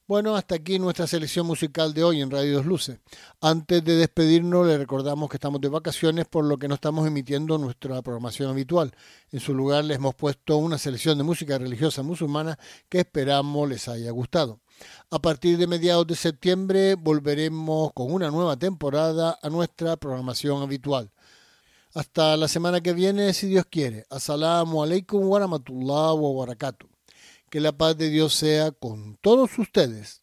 Bueno, hasta aquí nuestra selección musical de hoy en Radio Dos Luces. Antes de despedirnos, le recordamos que estamos de vacaciones, por lo que no estamos emitiendo nuestra programación habitual. En su lugar, les hemos puesto una selección de música religiosa musulmana que esperamos les haya gustado. A partir de mediados de septiembre, volveremos con una nueva temporada a nuestra programación habitual. Hasta la semana que viene, si Dios quiere. Assalamu alaikum wa rahmatullah wa barakatuh. Que la paz de Dios sea con todos ustedes.